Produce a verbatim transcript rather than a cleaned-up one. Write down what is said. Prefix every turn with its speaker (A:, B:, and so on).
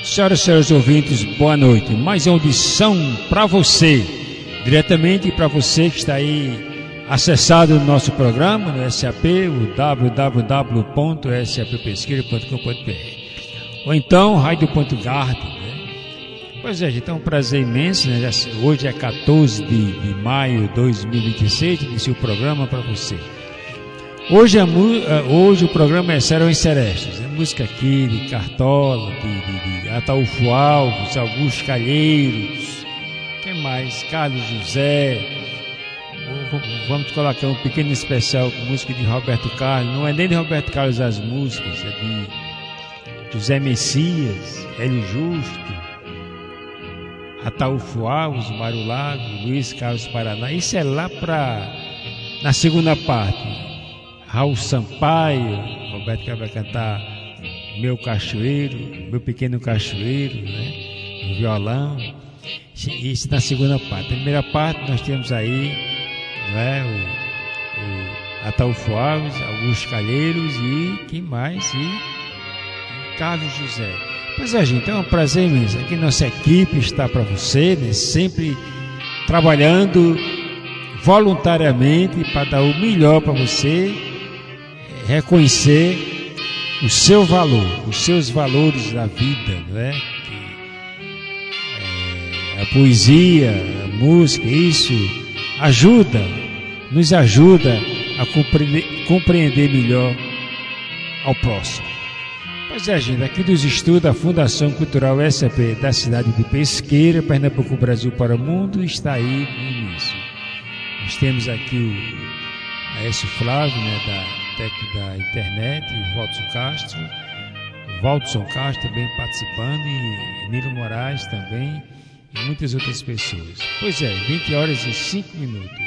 A: Senhoras e senhores ouvintes, boa noite. Mais uma audição para você, diretamente para você que está aí acessado no nosso programa, no S A P, o w w w ponto s a p pesqueira ponto com ponto b r, ou então rádio ponto gard, né? Pois é, gente, é um prazer imenso, né? Hoje é quatorze de maio de dois mil e vinte e seis, iniciei o programa para você. Hoje, a, hoje o programa é Serões Serestes, é música aqui de Cartola, de, de, de Ataúfo Alves, Augusto Calheiros, quem mais? Carlos José. Vamos colocar um pequeno especial com música de Roberto Carlos. Não é nem de Roberto Carlos as músicas, é de José Messias, Hélio Justo, Ataúfo Alves, Mário Lago, Luiz Carlos Paraná. Isso é lá para na segunda parte. Raul Sampaio, Roberto que vai cantar Meu Cachoeiro, Meu Pequeno Cachoeiro, né? No violão. Isso na segunda parte. Na primeira parte nós temos aí, né, o, o Ataúfo Alves, Augusto Calheiros e quem mais? E Carlos José. Pois é, gente, é um prazer imenso. Aqui nossa equipe está para você, né, sempre trabalhando voluntariamente para dar o melhor para você, reconhecer o seu valor, os seus valores da vida, não é? É, a poesia, a música, isso ajuda, nos ajuda a compreender, compreender melhor ao próximo. Pois é, gente, aqui dos estudos da Fundação Cultural S A P da cidade de Pesqueira, Pernambuco, Brasil para o mundo, está aí no início. Nós temos aqui o Aécio Flávio, né, da técnico da internet, o Valdson Castro, o Valdson Castro também participando, e Nilo Moraes também, e muitas outras pessoas. Pois é, vinte horas e cinco minutos.